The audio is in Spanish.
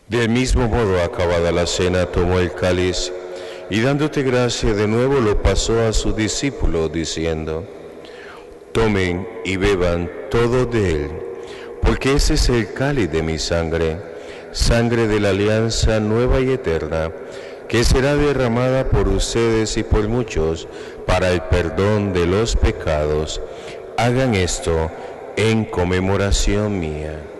Del mismo modo, acabada la cena, tomó el cáliz y dándote gracia de nuevo lo pasó a sus discípulos, diciendo: Tomen y beban todos de él, porque ese es el cáliz de mi sangre, sangre de la alianza nueva y eterna, que será derramada por ustedes y por muchos para el perdón de los pecados. Hagan esto en conmemoración mía.